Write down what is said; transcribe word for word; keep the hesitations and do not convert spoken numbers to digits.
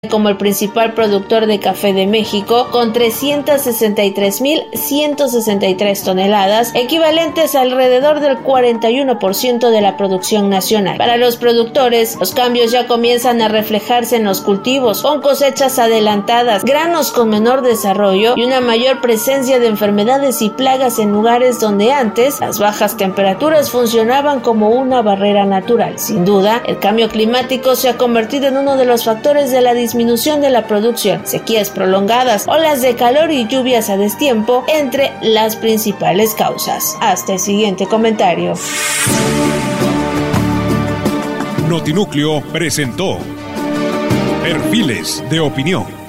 como el principal productor de café de México, con trescientas sesenta y tres mil ciento sesenta y tres toneladas, equivalentes a alrededor del cuarenta y uno por ciento de la producción nacional. Para los productores, los cambios ya comienzan a reflejarse en los cultivos, con cosechas adelantadas, granos con menor desarrollo y una mayor presencia de enfermedades y plagas en lugares donde antes las bajas temperaturas funcionaban como una barrera natural. Sin duda, el cambio climático se ha convertido en uno de los factores de la disminución de la producción, sequías prolongadas, olas de calor y lluvias a destiempo entre las principales causas. Hasta el siguiente comentario. Notinúcleo presentó Perfiles de Opinión.